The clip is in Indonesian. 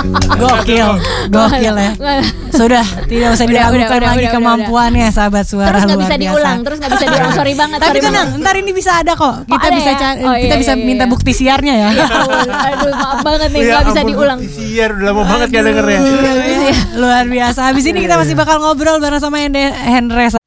Gokil ya. Sudah tidak usah diragukan lagi kemampuannya sahabat suara. Terus nggak luar bisa biasa. diulang, terus nggak bisa diulang. Sorry banget. Tapi tenang, ntar ini bisa ada kok. Kita ada bisa ya? kita bisa minta bukti siarnya ya. Aduh, maaf banget nih, Ya nggak bisa ampun, diulang. bukti siar udah lama banget gak dengernya. Luar biasa. Habis ini kita masih bakal ngobrol bareng sama Hendres